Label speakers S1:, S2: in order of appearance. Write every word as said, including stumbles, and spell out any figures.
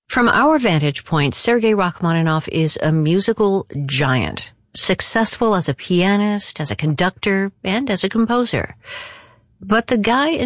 S1: From our vantage point, Sergei Rachmaninoff is a musical giant, successful as a pianist, as a conductor, and as a composer. But the guy